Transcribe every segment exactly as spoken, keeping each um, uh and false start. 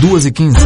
duas e quinze.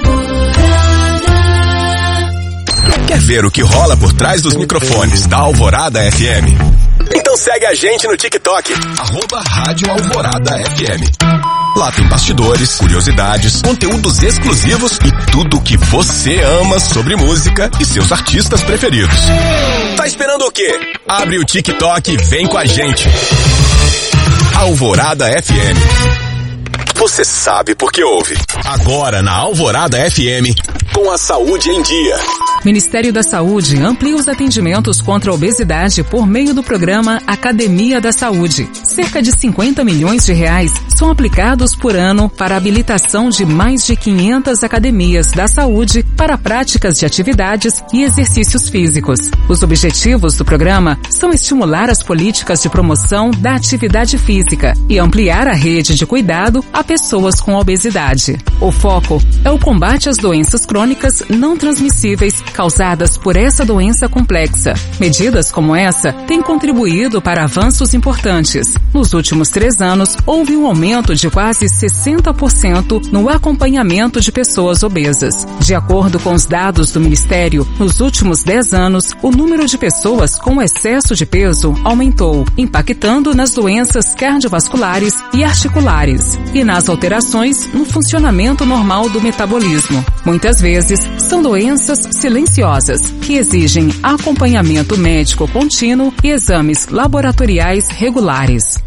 Quer ver o que rola por trás dos microfones da Alvorada F M? Então segue a gente no TikTok, arroba Rádio Alvorada F M. Lá tem bastidores, curiosidades, conteúdos exclusivos e tudo o que você ama sobre música e seus artistas preferidos. Tá esperando o quê? Abre o TikTok e vem com a gente. Alvorada F M. Você sabe por que ouve. Agora na Alvorada F M, com a saúde em dia. Ministério da Saúde amplia os atendimentos contra a obesidade por meio do programa Academia da Saúde. Cerca de cinquenta milhões de reais são aplicados por ano para a habilitação de mais de quinhentas academias da saúde para práticas de atividades e exercícios físicos. Os objetivos do programa são estimular as políticas de promoção da atividade física e ampliar a rede de cuidado a pessoas com obesidade. O foco é o combate às doenças crônicas não transmissíveis causadas por essa doença complexa. Medidas como essa têm contribuído para avanços importantes. Nos últimos três anos, houve um aumento de quase sessenta por cento no acompanhamento de pessoas obesas. De acordo com os dados do Ministério, nos últimos dez anos, o número de pessoas com excesso de peso aumentou, impactando nas doenças cardiovasculares e articulares e nas alterações no funcionamento normal do metabolismo. Muitas vezes, são doenças silenciosas que exigem acompanhamento médico contínuo e exames laboratoriais regulares.